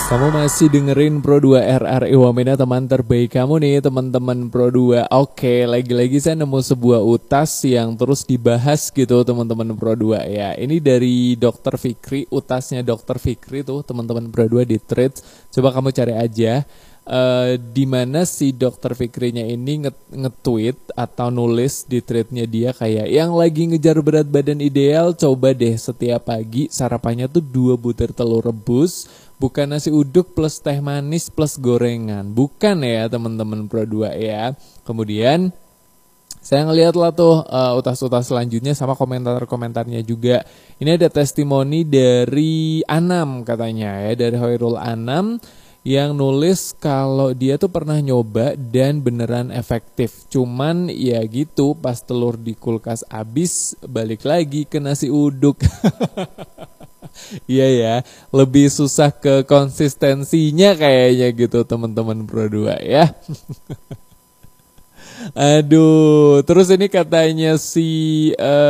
Kamu masih dengerin Pro 2 RRI Wamena, teman terbaik kamu nih teman-teman Pro 2. Oke, lagi-lagi saya nemu sebuah utas yang terus dibahas gitu teman-teman Pro 2 ya. Ini dari Dr. Fikri, utasnya Dr. Fikri tuh teman-teman Pro 2 di Threads. Coba kamu cari aja. Di mana si Dr. Fikrinya ini nge-tweet atau nulis di threadnya dia kayak yang lagi ngejar berat badan ideal, coba deh setiap pagi sarapannya tuh 2 butir telur rebus, bukan nasi uduk plus teh manis plus gorengan, bukan ya teman-teman Pro 2 ya. Kemudian saya ngeliat lah tuh utas-utas selanjutnya sama komentar-komentarnya juga. Ini ada testimoni dari Anam katanya ya, dari Hoirul Anam, yang nulis kalau dia tuh pernah nyoba dan beneran efektif. Cuman ya gitu, pas telur di kulkas habis balik lagi ke nasi uduk. Iya ya, lebih susah ke konsistensinya kayaknya gitu teman-teman Pro 2 ya. Aduh, terus ini katanya si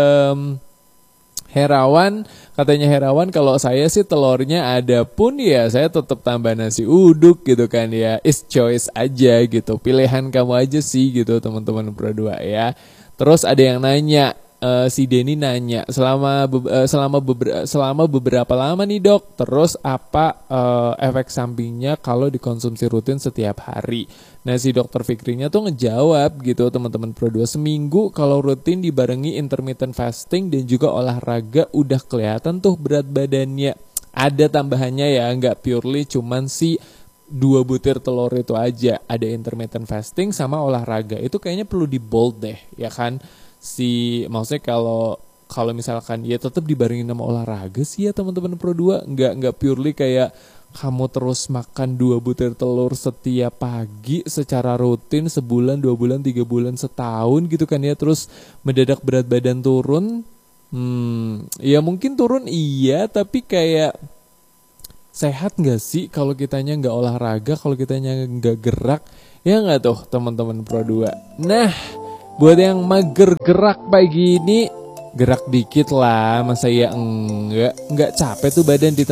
Herawan, katanya Herawan kalau saya sih telurnya ada pun ya saya tetap tambah nasi uduk gitu kan ya. It's choice aja gitu, pilihan kamu aja sih gitu teman-teman Pro 2 ya. Terus ada yang nanya, si Denny nanya, selama beberapa lama nih dok, terus apa efek sampingnya kalau dikonsumsi rutin setiap hari? Nah si dokter Fikrinya tuh ngejawab gitu teman-teman Pro 2, seminggu kalau rutin dibarengi intermittent fasting dan juga olahraga udah kelihatan tuh berat badannya. Ada tambahannya ya, nggak purely cuman si 2 butir telur itu aja, ada intermittent fasting sama olahraga. Itu kayaknya perlu di bold deh ya kan. Maksudnya kalau misalkan ya tetap dibarengin sama olahraga sih ya teman-teman Pro 2, nggak purely kayak kamu terus makan 2 butir telur setiap pagi secara rutin sebulan, 2 bulan, 3 bulan, setahun gitu kan ya, terus mendadak berat badan turun. Ya mungkin turun iya, tapi kayak sehat nggak sih kalau kitanya nggak olahraga, kalau kitanya nggak gerak, ya nggak tuh teman-teman Pro 2. Nah, buat yang mager gerak pagi ini, gerak dikit lah, masa ya enggak capek tuh badan di